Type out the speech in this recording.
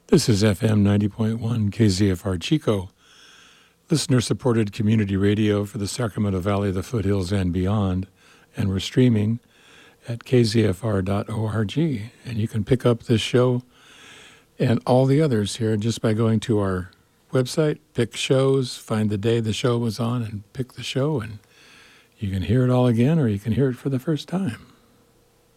This is FM 90.1 KZFR Chico, listener-supported community radio for the Sacramento Valley, the foothills, and beyond. And we're streaming at kzfr.org. And you can pick up this show and all the others here just by going to our website, pick shows, find the day the show was on, and pick the show. And you can hear it all again, or you can hear it for the first time.